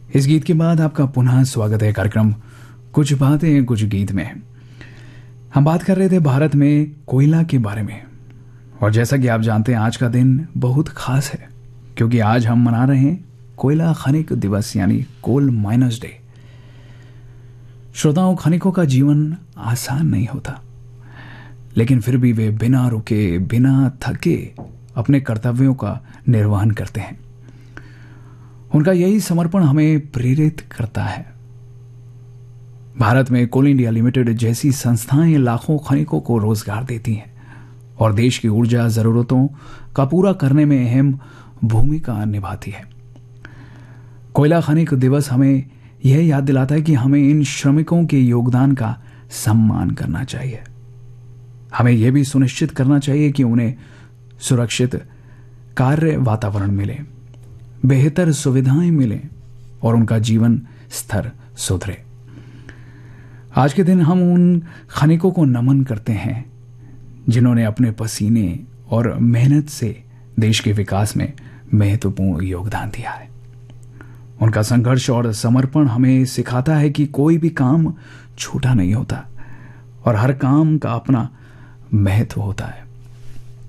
इस गीत के बाद आपका पुनः स्वागत है कार्यक्रम कुछ बातें कुछ गीत में। हम बात कर रहे थे भारत में कोयला के बारे में, और जैसा कि आप जानते हैं आज का दिन बहुत खास है क्योंकि आज हम मना रहे हैं कोयला खनिक दिवस यानी कोल माइनर्स डे। श्रोताओं, खनिकों का जीवन आसान नहीं होता, लेकिन फिर भी वे बिना रुके बिना थके अपने कर्तव्यों का निर्वहन करते हैं। उनका यही समर्पण हमें प्रेरित करता है। भारत में कोल इंडिया लिमिटेड जैसी संस्थाएं लाखों खनिकों को रोजगार देती हैं और देश की ऊर्जा जरूरतों का पूरा करने में अहम भूमिका निभाती है। कोयला खनिक दिवस हमें यह याद दिलाता है कि हमें इन श्रमिकों के योगदान का सम्मान करना चाहिए। हमें यह भी सुनिश्चित करना चाहिए कि उन्हें सुरक्षित कार्य वातावरण मिले, बेहतर सुविधाएं मिलें और उनका जीवन स्तर सुधरे। आज के दिन हम उन खनिकों को नमन करते हैं जिन्होंने अपने पसीने और मेहनत से देश के विकास में महत्वपूर्ण योगदान दिया है। उनका संघर्ष और समर्पण हमें सिखाता है कि कोई भी काम छोटा नहीं होता और हर काम का अपना महत्व होता है।